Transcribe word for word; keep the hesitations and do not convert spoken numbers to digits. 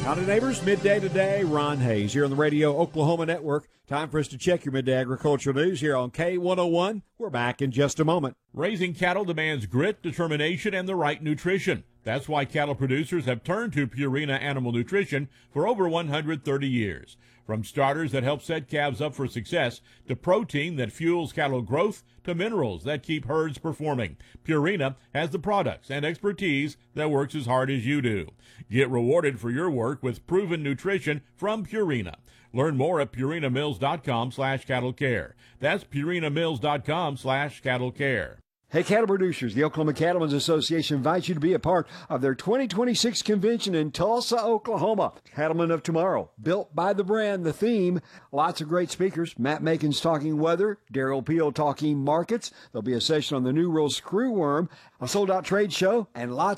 Howdy, neighbors. Midday today. Ron Hayes here on the Radio Oklahoma Network. Time for us to check your midday agricultural news here on K one oh one. We're back in just a moment. Raising cattle demands grit, determination, and the right nutrition. That's why cattle producers have turned to Purina Animal Nutrition for over one hundred thirty years. From starters that help set calves up for success, to protein that fuels cattle growth, to minerals that keep herds performing, Purina has the products and expertise that works as hard as you do. Get rewarded for your work with proven nutrition from Purina. Learn more at purinamills.com slash cattle care. That's purinamills.com slash cattle care. Hey, cattle producers, the Oklahoma Cattlemen's Association invites you to be a part of their twenty twenty-six convention in Tulsa, Oklahoma. Cattlemen of Tomorrow, built by the brand, the theme. Lots of great speakers. Matt Makin's talking weather, Daryl Peel talking markets. There'll be a session on the new world screwworm, a sold-out trade show, and lots